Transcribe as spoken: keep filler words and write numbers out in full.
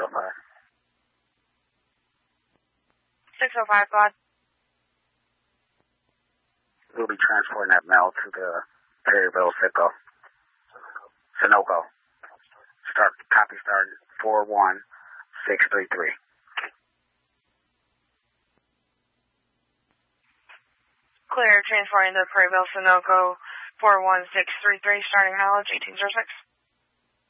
oh five. six oh five, God. We'll be transporting that mail to the Perryville, Sicko. Sunoco. Start, copy start four one six three three. Clear, transporting to Perryville, Sunoco, four one six three three, starting knowledge, eighteen oh six.